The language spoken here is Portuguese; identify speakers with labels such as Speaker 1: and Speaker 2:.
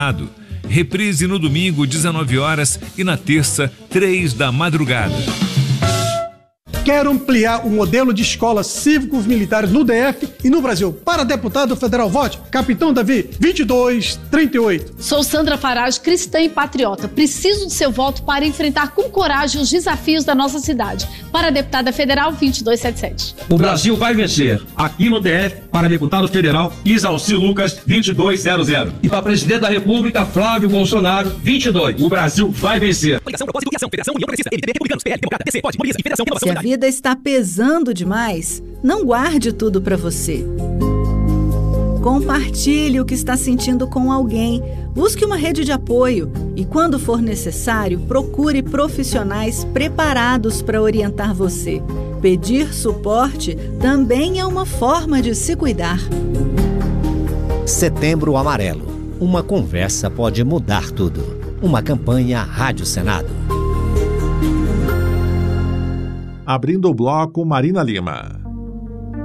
Speaker 1: Reprise no domingo, 19 horas e na terça, 3 da madrugada.
Speaker 2: Quero ampliar o modelo de escolas cívicos militares no DF e no Brasil. Para deputado federal, vote Capitão Davi, 2238.
Speaker 3: Sou Sandra Farage, cristã e patriota. Preciso de seu voto para enfrentar com coragem os desafios da nossa cidade. Para a deputada federal, 2277.
Speaker 4: O Brasil vai vencer. Aqui no DF, para deputado federal, Isalci Lucas, 2200. E para presidente da República, Flávio Bolsonaro, 22. O Brasil vai vencer.
Speaker 5: Se a vida está pesando demais, não guarde tudo para você. Compartilhe o que está sentindo com alguém. Busque uma rede de apoio e, quando for necessário, procure profissionais preparados para orientar você. Pedir suporte também é uma forma de se cuidar.
Speaker 6: Setembro Amarelo. Uma conversa pode mudar tudo. Uma campanha Rádio Senado.
Speaker 7: Abrindo o bloco, Marina Lima.